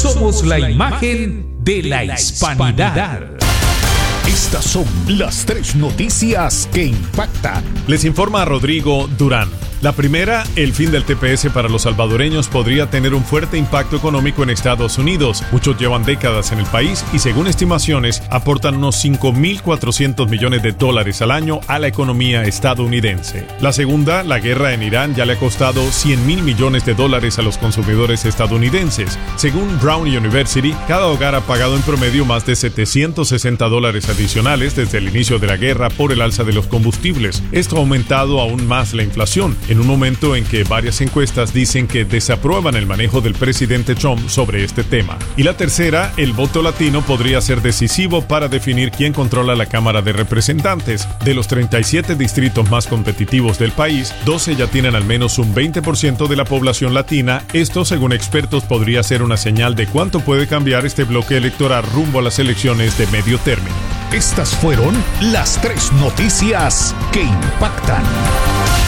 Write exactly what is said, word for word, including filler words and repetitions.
Somos la imagen de la hispanidad. Estas son las tres noticias que impactan. Les informa Rodrigo Durán. La primera, el fin del T P S para los salvadoreños podría tener un fuerte impacto económico en Estados Unidos. Muchos llevan décadas en el país y, según estimaciones, aportan unos cinco mil cuatrocientos millones de dólares al año a la economía estadounidense. La segunda, la guerra en Irán ya le ha costado cien mil millones de dólares a los consumidores estadounidenses. Según Brown University, cada hogar ha pagado en promedio más de setecientos sesenta dólares adicionales desde el inicio de la guerra por el alza de los combustibles. Esto ha aumentado aún más la inflación, en un momento en que varias encuestas dicen que desaprueban el manejo del presidente Trump sobre este tema. Y la tercera, el voto latino podría ser decisivo para definir quién controla la Cámara de Representantes. De los treinta y siete distritos más competitivos del país, doce ya tienen al menos un veinte por ciento de la población latina. Esto, según expertos, podría ser una señal de cuánto puede cambiar este bloque electoral rumbo a las elecciones de medio término. Estas fueron las tres noticias que impactan.